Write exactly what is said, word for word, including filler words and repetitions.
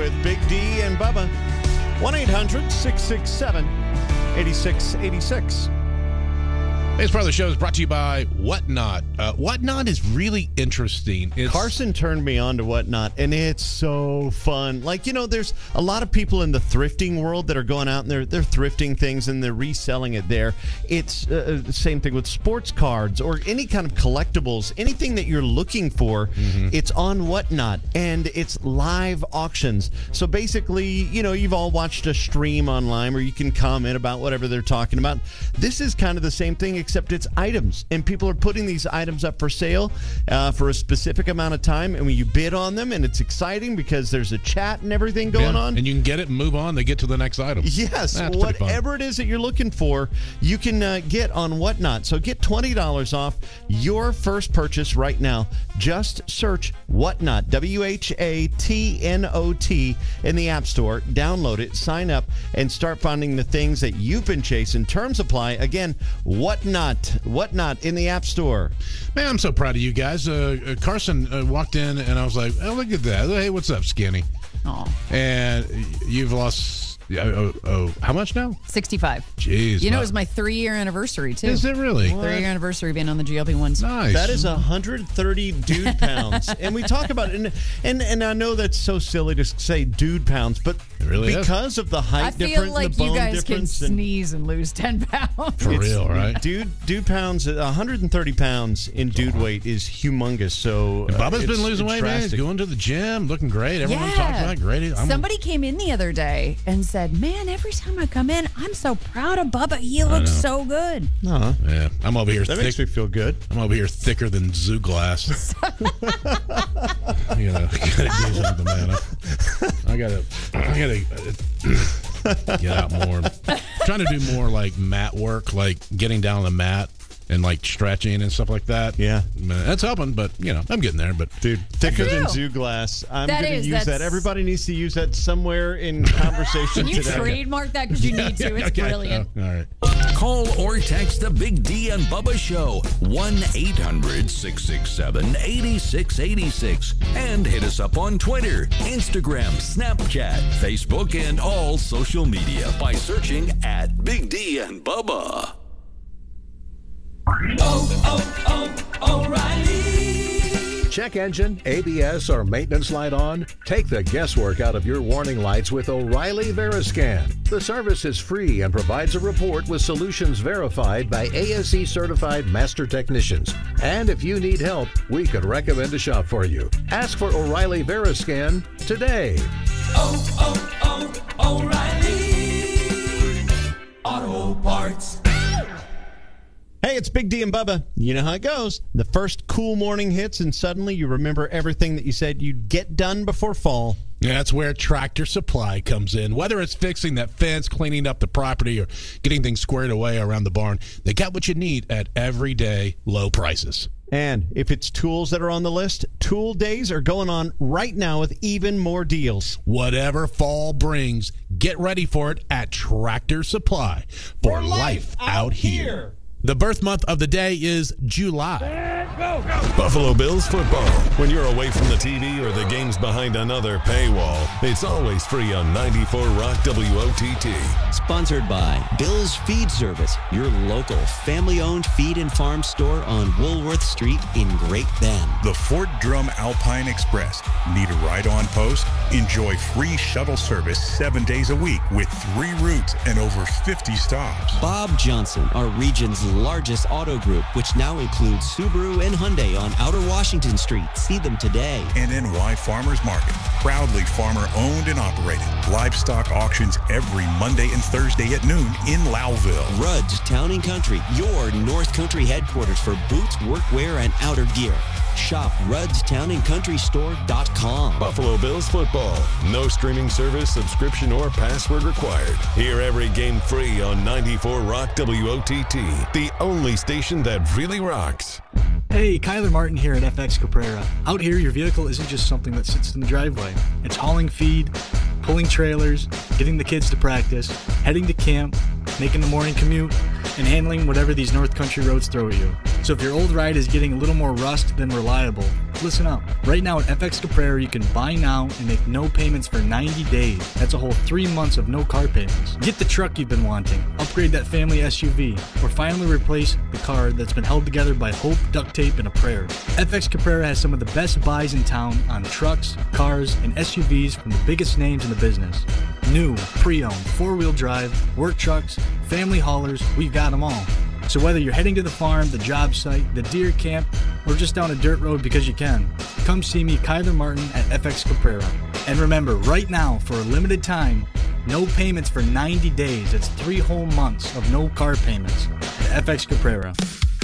with Big D and Bubba. one eight hundred six six seven eight six eight six. This part of the show is brought to you by Whatnot. Uh, Whatnot is really interesting. It's, Carson turned me on to Whatnot, and it's so fun. Like, you know, there's a lot of people in the thrifting world that are going out and they're, they're thrifting things and they're reselling it there. It's uh, the same thing with sports cards or any kind of collectibles. Anything that you're looking for, mm-hmm. it's on Whatnot, and it's live auctions. So basically, you know, you've all watched a stream online where you can comment about whatever they're talking about. This is kind of the same thing, except it's items, and people are putting these items up for sale uh, for a specific amount of time, and when you bid on them, and it's exciting because there's a chat and everything going yeah, on. And you can get it and move on. They get to the next item. Yes, That's whatever it is that you're looking for, you can uh, get on Whatnot. So get twenty dollars off your first purchase right now. Just search Whatnot, W H A T N O T, in the App Store. Download it, sign up, and start finding the things that you've been chasing. Terms apply. Again, Whatnot. Whatnot in the App Store. Man, I'm so proud of you guys. Uh, uh, Carson uh, walked in, and I was like, oh, look at that. Hey, what's up, Skinny? Aw. And you've lost... Oh, oh, how much now? sixty-five. Jeez. You know, wow. it was my three-year anniversary, too. Is it really? Three-year anniversary being on the G L P ones. Nice. That is one hundred thirty dude pounds. And we talk about it, and, and and I know that's so silly to say dude pounds, but it really because is. of the height I feel difference like and the you bone guys can difference. And sneeze and lose ten pounds. For real, right? Dude, dude pounds, one hundred thirty pounds in dude weight is humongous. So And uh, Bubba's it's- been losing it's weight, man. He's drastic. going to the gym, looking great. Everyone's Yeah. talking about great. I'm, Somebody came in the other day and said, man, every time I come in, I'm so proud of Bubba. He looks so good. Uh-huh. Yeah, I'm over here That thick. makes me feel good. I'm over here thicker than zoo glass. you know, gotta do something, man. I, I gotta, I gotta uh, get out more. I'm trying to do more like mat work, like getting down on the mat and like stretching and stuff like that. Yeah. Man, that's helping, but you know, I'm getting there. But Dude, thicker for than you. zoo glass. I'm That going to is, use that. that's- Everybody needs to use that somewhere in conversation Can you today. trademark that because you need to? It's Okay. brilliant. Oh, all right. Call or text the Big D and Bubba Show, one eight hundred six six seven eight six eight six. And hit us up on Twitter, Instagram, Snapchat, Facebook, and all social media by searching at Big D and Bubba. Oh, oh, oh, O'Reilly. Check engine, A B S, or maintenance light on? Take the guesswork out of your warning lights with O'Reilly Veriscan. The service is free and provides a report with solutions verified by A S E certified master technicians. And if you need help, we could recommend a shop for you. Ask for O'Reilly Veriscan today. Oh, oh, oh, O'Reilly. Auto Parts. Hey, it's Big D and Bubba. You know how it goes. The first cool morning hits, and suddenly you remember everything that you said you'd get done before fall. Yeah, that's where Tractor Supply comes in. Whether it's fixing that fence, cleaning up the property, or getting things squared away around the barn, they got what you need at everyday low prices. And if it's tools that are on the list, tool days are going on right now with even more deals. Whatever fall brings, get ready for it at Tractor Supply for, life, out here. The birth month of the day is July. Go, go. Buffalo Bills football. When you're away from the T V or the game's behind another paywall, it's always free on ninety-four Rock W O T T. Sponsored by Bill's Feed Service, your local family-owned feed and farm store on Woolworth Street in Great Bend. The Fort Drum Alpine Express. Need a ride on post? Enjoy free shuttle service seven days a week with three routes and over fifty stops. Bob Johnson, our region's largest auto group, which now includes Subaru and Hyundai on Outer Washington Street. See them today. And N Y Farmers Market. Proudly farmer-owned and operated. Livestock auctions every Monday and Thursday at noon in Lowville. Rudd's Town and Country, your North Country headquarters for boots, workwear, and outer gear. Shop Rudd's Town and Country Store dot com. Buffalo Bills football. No streaming service, subscription, or password required. Hear every game free on ninety-four Rock W O T T, the only station that really rocks. Hey, Kyler Martin here at F X Caprera. Out here, your vehicle isn't just something that sits in the driveway. It's hauling feed, pulling trailers, getting the kids to practice, heading to camp, making the morning commute, and handling whatever these North Country roads throw at you. So if your old ride is getting a little more rust than reliable, Listen up. Right now at F X Caprera, you can buy now and make no payments for ninety days. That's a whole three months of no car payments. Get the truck you've been wanting, upgrade that family S U V, or finally replace the car that's been held together by hope, duct tape, and a prayer. F X Caprera has some of the best buys in town on trucks, cars, and S U Vs from the biggest names in the business. New, pre-owned, four-wheel drive, work trucks, family haulers, we've got them all. So whether you're heading to the farm, the job site, the deer camp, or just down a dirt road because you can, come see me, Kyler Martin, at F X Caprera. And remember, right now, for a limited time, no payments for ninety days. It's three whole months of no car payments at F X Caprera.